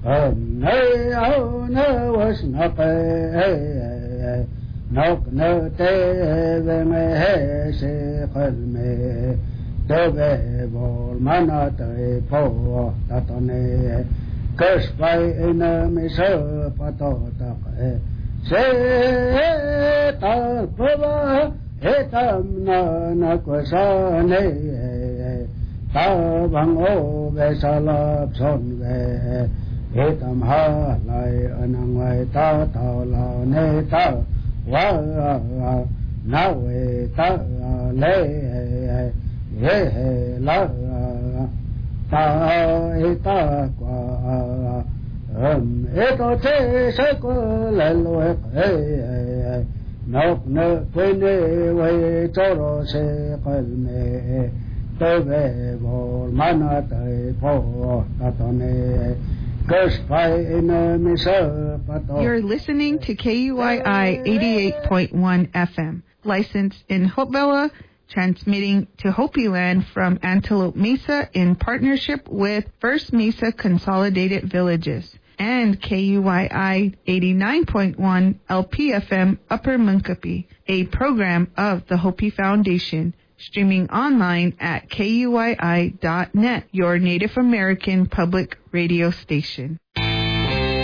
Nay au na was na pe nok na te ve me se khal me te ve vol mana te po ta to ne kas pai na me se pa to ta se ta pa he tam na ko sa ne ta bang o ve sa la son ve he tam ha lai anang vai ta la ne ta wa na we ta le he la ta e ta qua e to te se ko le lo e nok ne pe ne we to ro se qal me te ve vol mana te po ta to ne. You're listening to KUII 88.1 FM, licensed in Hopewell, transmitting to Hopi Land from Antelope Mesa in partnership with First Mesa Consolidated Villages, and KUII 89.1 LPFM Upper Munkapi, a program of the Hopi Foundation, streaming online at KUII.net, your Native American public radio station.